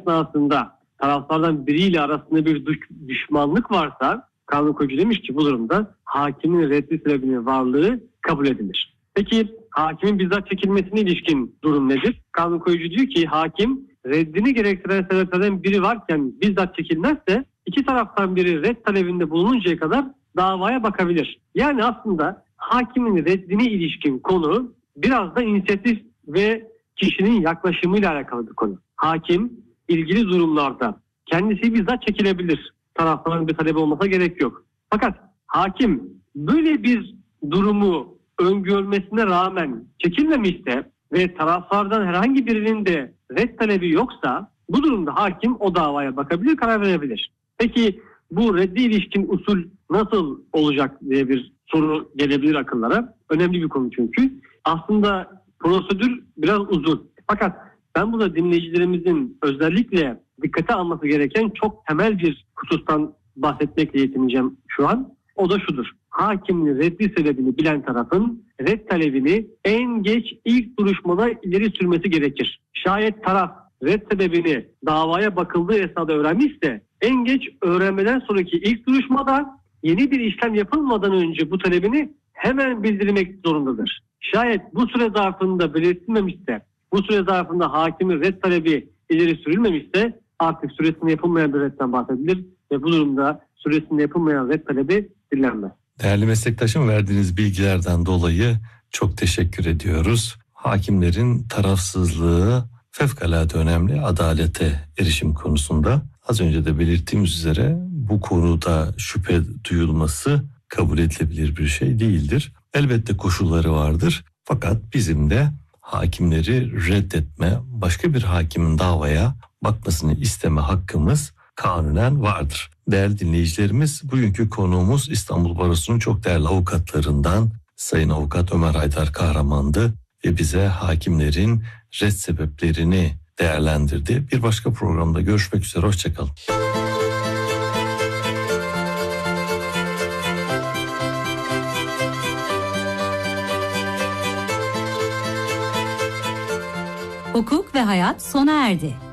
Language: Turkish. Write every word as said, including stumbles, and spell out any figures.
esnasında taraflardan biriyle arasında bir düşmanlık varsa kanun koyucu demiş ki bu durumda hakimin reddi sebebinin varlığı kabul edilir. Peki hakimin bizzat çekilmesine ilişkin durum nedir? Kanun koyucu diyor ki hakim reddini gerektiren sebeplerden biri varken bizzat çekilmezse iki taraftan biri red talebinde bulununcaya kadar davaya bakabilir. Yani aslında hakimin reddine ilişkin konu biraz da inisiyatif ve kişinin yaklaşımıyla alakalı bir konu. Hakim ilgili durumlarda kendisi bizzat çekilebilir. Tarafların bir talebi olmasa gerek yok. Fakat hakim böyle bir durumu öngörmesine rağmen çekilmemişse ve taraflardan herhangi birinin de red talebi yoksa bu durumda hakim o davaya bakabilir, karar verebilir. Peki bu reddi ilişkin usul nasıl olacak diye bir soru gelebilir akıllara. Önemli bir konu çünkü. Aslında prosedür biraz uzun. Fakat ben burada dinleyicilerimizin özellikle dikkate alması gereken çok temel bir husustan bahsetmekle yetineceğim şu an. O da şudur. Hakimin reddi sebebini bilen tarafın red talebini en geç ilk duruşmada ileri sürmesi gerekir. Şayet taraf red sebebini davaya bakıldığı esnada öğrenmişse en geç öğrenmeden sonraki ilk duruşmada yeni bir işlem yapılmadan önce bu talebini hemen bildirmek zorundadır. Şayet bu süre zarfında belirtilmemişse, bu süre zarfında hakimin red talebi ileri sürülmemişse artık süresinde yapılmayan bir redden bahsedilir ve bu durumda süresinde yapılmayan red talebi dinlenmez. Değerli meslektaşım, verdiğiniz bilgilerden dolayı çok teşekkür ediyoruz. Hakimlerin tarafsızlığı fevkalade önemli adalete erişim konusunda. Az önce de belirttiğimiz üzere bu konuda şüphe duyulması kabul edilebilir bir şey değildir. Elbette koşulları vardır. Fakat bizim de hakimleri reddetme, başka bir hakimin davaya bakmasını isteme hakkımız kanunen vardır. Değerli dinleyicilerimiz, bugünkü konuğumuz İstanbul Barosu'nun çok değerli avukatlarından Sayın Avukat Ömer Haydar Kahraman'dı ve bize hakimlerin red sebeplerini değerlendirdi. Bir başka programda görüşmek üzere, hoşçakalın. Hukuk ve hayat sona erdi.